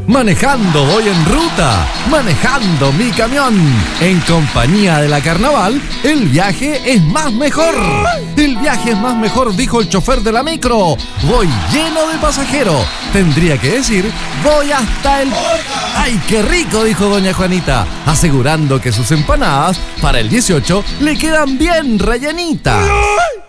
Manejando voy en ruta, manejando mi camión. En compañía de la Carnaval, el viaje es más mejor. El viaje es más mejor, dijo el chofer de la micro. Voy lleno de pasajeros. Tendría que decir, voy hasta el... ¡Ay, qué rico!, dijo doña Juanita, asegurando que sus empanadas para el 18 le quedan bien rellenitas.